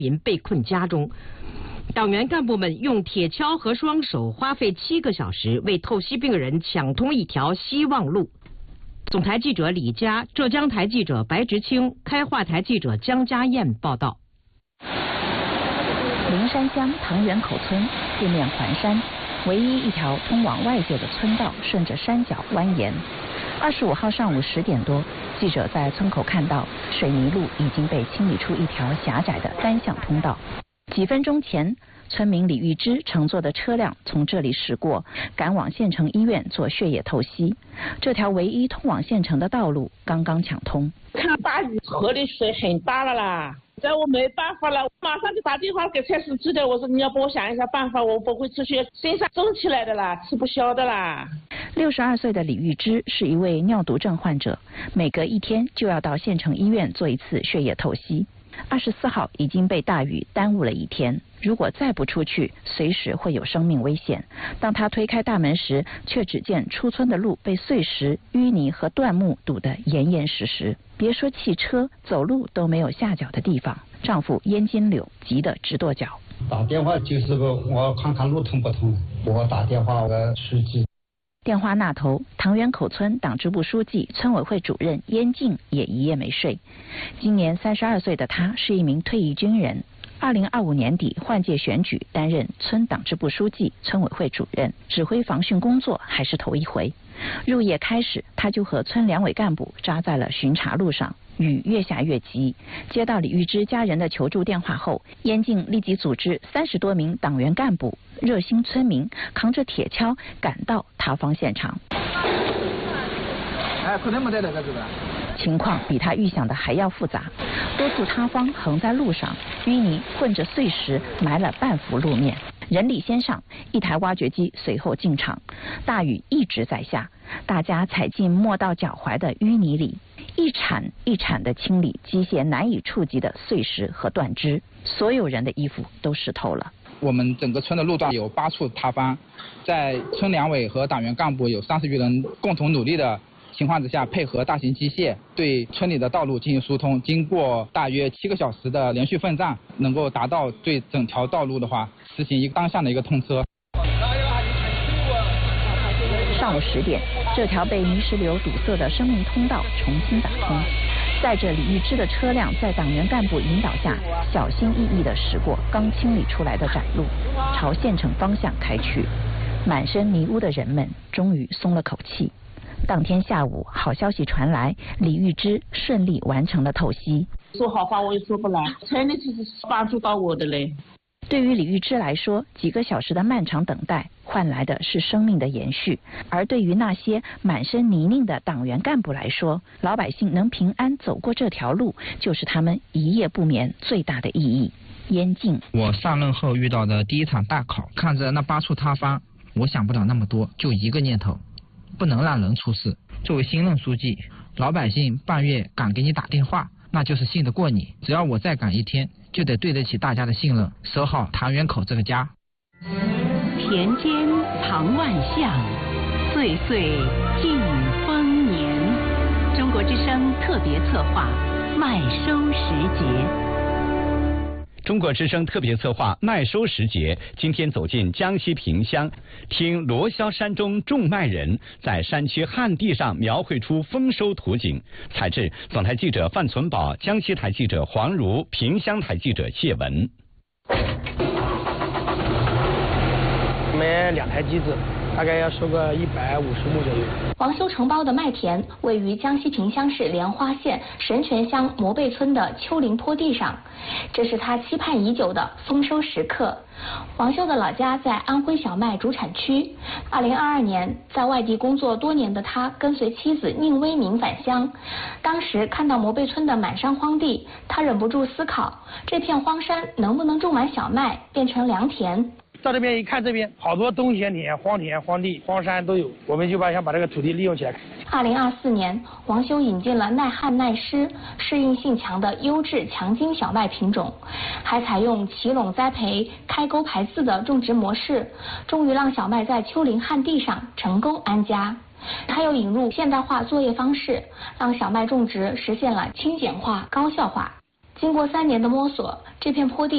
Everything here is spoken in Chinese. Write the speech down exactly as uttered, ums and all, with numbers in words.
民被困家中。党员干部们用铁锹和双手，花费七个小时为透析病人抢通一条希望路。总台记者李佳，浙江台记者白直清，开化台记者江家燕报道。 灵山乡塘源口村四面环山，唯一一条通往外界的村道顺着山脚蜿蜒。二十五号上午十点多，记者在村口看到水泥路已经被清理出一条狭窄的单向通道。几分钟前，村民李玉芝乘坐的车辆从这里驶过，赶往县城医院做血液透析。这条唯一通往县城的道路刚刚抢通。 看大雨，河里水很大了啦，这我没办法了，马上就打电话给蔡司记的，我说你要帮我想一下办法，我不会出去，身上肿起来的啦，吃不消的啦。 六十二岁的李玉芝是一位尿毒症患者，每隔一天就要到县城医院做一次血液透析。二十四号已经被大雨耽误了一天，如果再不出去，随时会有生命危险。当他推开大门时，却只见出村的路被碎石、淤泥和断木堵得严严实实，别说汽车，走路都没有下脚的地方。丈夫燕金柳急得直跺脚。 打电话就是个我看看路通不通，我打电话我书记。 电话那头，塘源口村党支部书记、村委会主任燕静也一夜没睡。今年三十二岁的他是一名退役军人，二零二五年底换届选举，担任村党支部书记、村委会主任，指挥防汛工作还是头一回。入夜开始，他就和村两委干部扎在了巡查路上。雨越下越急，接到李玉芝家人的求助电话后，燕静立即组织三十多名党员干部、热心村民扛着铁锹赶到塌方现场。 哎，可能没得那个是吧？ 情况比他预想的还要复杂，多处塌方横在路上，淤泥混着碎石埋了半幅路面。人力先上，一台挖掘机随后进场。大雨一直在下，大家踩进没到脚踝的淤泥里，一铲一铲地清理机械难以触及的碎石和断枝。所有人的衣服都湿透了。 我们整个村的路段有八处塌方，在村两委和党员干部有三十余人共同努力的情况之下，配合大型机械对村里的道路进行疏通，经过大约七个小时的连续奋战，能够达到对整条道路的话实行一个单向的一个通车。 上午十点，这条被泥石流堵塞的生命通道重新打通，载着李玉芝的车辆在党员干部引导下，小心翼翼地驶过刚清理出来的窄路，朝县城方向开去。满身泥污的人们终于松了口气。当天下午，好消息传来，李玉芝顺利完成了透析。 说好话我也说不来，真的是帮助到我的嘞。 对于李玉芝来说，几个小时的漫长等待换来的是生命的延续，而对于那些满身泥泞的党员干部来说，老百姓能平安走过这条路，就是他们一夜不眠最大的意义。燕静， 我上任后遇到的第一场大考，看着那八处塌方，我想不了那么多，就一个念头，不能让人出事。作为新任书记，老百姓半夜敢给你打电话，那就是信得过你。只要我再赶一天，就得对得起大家的信任，守好塘源口这个家。 田间藏万象，岁岁尽丰年。中国之声特别策划麦收时节。 中国之声特别策划麦收时节，今天走进江西萍乡，听罗霄山中种麦人在山区旱地上描绘出丰收图景。采制总台记者范存宝，江西台记者黄如，萍乡台记者谢文。 我们两台机子，大概要收个一百五十亩左右。 王修承包的麦田位于江西萍乡市莲花县神泉乡摩背村的丘陵坡地上，这是他期盼已久的丰收时刻。王修的老家在安徽小麦主产区。二零二二年，在外地工作多年的他跟随妻子宁威明返乡，当时看到摩背村的满山荒地，他忍不住思考，这片荒山能不能种满小麦，变成良田。 到这边一看，这边好多冬闲田、荒田、荒地、荒山都有，我们就把想把这个土地利用起来。 二零二四年，王修引进了耐旱耐湿、适应性强的优质强筋小麦品种，还采用齐垄栽培、开沟排次的种植模式，终于让小麦在丘陵旱地上成功安家。他又引入现代化作业方式，让小麦种植实现了轻简化、高效化。经过三年的摸索，这片坡地